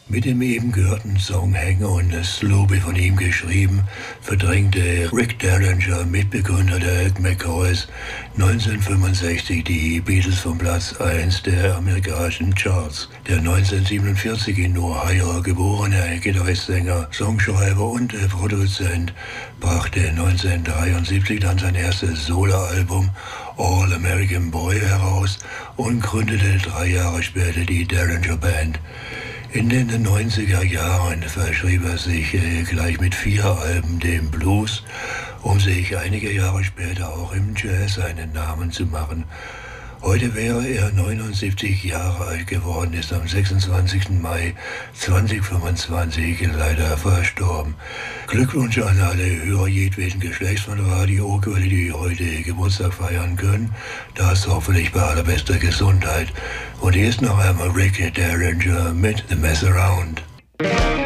Mit dem eben gehörten Song Hang On Sloopy von ihm geschrieben, verdrängte Rick Derringer, Mitbegründer der McCoys, 1965 die Beatles vom Platz 1 der amerikanischen Charts. Der 1947 in Ohio geborene Gitarristsänger, Songschreiber und Produzent brachte 1973 dann sein erstes Soloalbum All American Boy heraus und gründete 3 Jahre später die Derringer Band. In den 90er Jahren verschrieb er sich gleich mit 4 Alben dem Blues, um sich einige Jahre später auch im Jazz einen Namen zu machen. Heute wäre er 79 Jahre alt geworden, ist am 26. Mai 2025 leider verstorben. Glückwunsch an alle Hörer jedweden Geschlechts von Radio Okerwelle, die heute Geburtstag feiern können. Das hoffentlich bei allerbester Gesundheit. Und hier ist noch einmal Rick Derringer mit The Mess Around.